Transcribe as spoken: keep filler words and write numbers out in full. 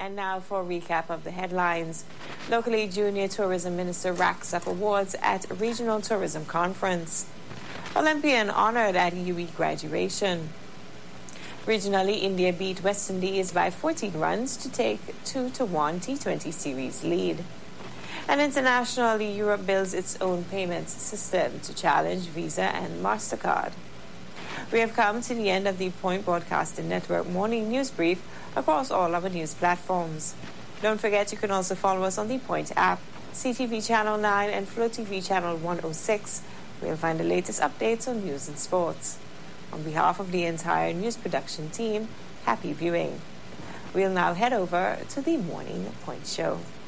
And now for a recap of the headlines. Locally, Junior Tourism Minister racks up awards at Regional Tourism Conference. Olympian honored at U E graduation. Regionally, India beat West Indies by fourteen runs to take two to one T twenty series lead. And internationally, Europe builds its own payments system to challenge Visa and MasterCard. We have come to the end of the Point Broadcasting Network morning news brief across all our news platforms. Don't forget you can also follow us on the Point app, C T V Channel nine and Flow T V Channel one oh six. We'll find the latest updates on news and sports. On behalf of the entire news production team, happy viewing. We'll now head over to the Morning Point Show.